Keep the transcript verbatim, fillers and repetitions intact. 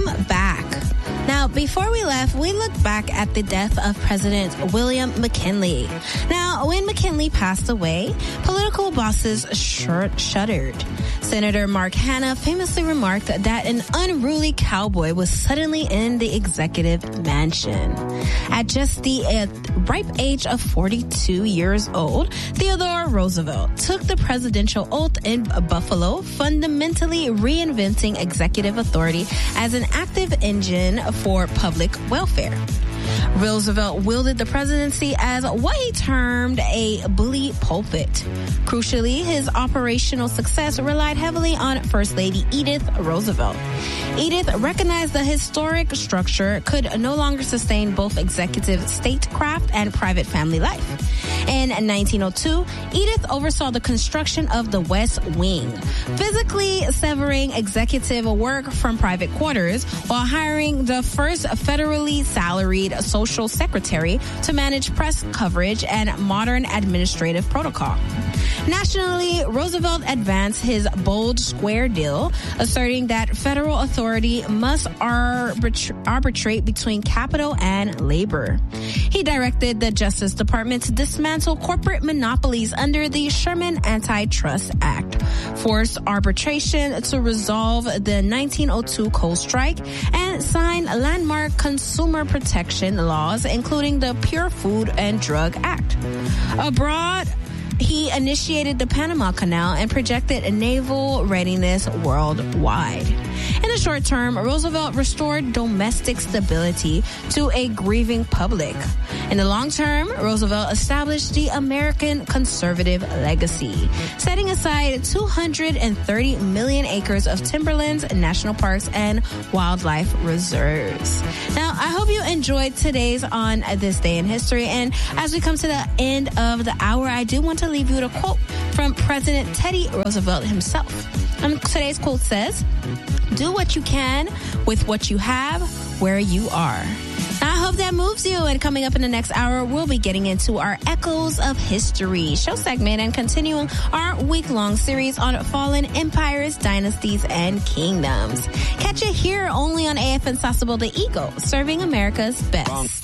back. Now, before we left, we looked back at the death of President William McKinley. Now, when McKinley passed away, political bosses shur- shuddered. Senator Mark Hanna famously remarked that an unruly cowboy was suddenly in the executive mansion. At just the uh, ripe age of forty-two years old, Theodore Roosevelt took the presidential oath in Buffalo, fundamentally reinventing executive authority as an active engine for public welfare. Roosevelt wielded the presidency as what he termed a bully pulpit. Crucially, his operational success relied heavily on First Lady Edith Roosevelt. Edith recognized the historic structure could no longer sustain both executive statecraft and private family life. In nineteen oh two, Edith oversaw the construction of the West Wing, physically severing executive work from private quarters while hiring the first federally salaried social secretary to manage press coverage and modern administrative protocol. Nationally, Roosevelt advanced his bold square deal, asserting that federal authority must arbitra- arbitrate between capital and labor. He directed the Justice Department to dismantle corporate monopolies under the Sherman Antitrust Act, forced arbitration to resolve the nineteen oh two coal strike, and signed landmark consumer protection laws, including the Pure Food and Drug Act. Abroad, he initiated the Panama Canal and projected naval readiness worldwide. In the short term, Roosevelt restored domestic stability to a grieving public. In the long term, Roosevelt established the American conservative legacy, setting aside two hundred thirty million acres of timberlands, national parks, and wildlife reserves. Now, I hope you enjoyed today's On This Day in History. And as we come to the end of the hour, I do want to leave you with a quote from President Teddy Roosevelt himself. And today's quote says, "Do what you can with what you have where you are." I hope that moves you. And coming up in the next hour, we'll be getting into our Echoes of History show segment and continuing our week-long series on fallen empires, dynasties, and kingdoms. Catch it here only on A F N Sasebo, the Eagle, serving America's best.